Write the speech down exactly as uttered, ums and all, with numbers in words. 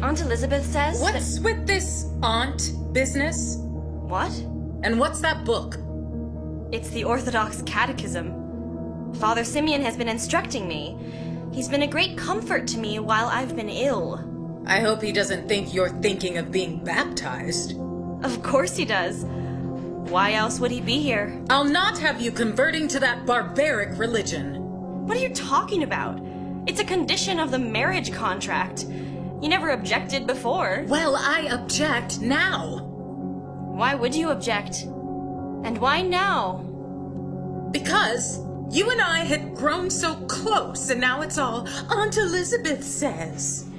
Aunt Elizabeth says What's that... with this aunt business? What? And what's that book? It's the Orthodox Catechism. Father Simeon has been instructing me. He's been a great comfort to me while I've been ill. I hope he doesn't think you're thinking of being baptized. Of course he does. Why else would he be here? I'll not have you converting to that barbaric religion. What are you talking about? It's a condition of the marriage contract. You never objected before. Well, I object now. Why would you object? And why now? Because you and I had grown so close, and now it's all Aunt Elizabeth says.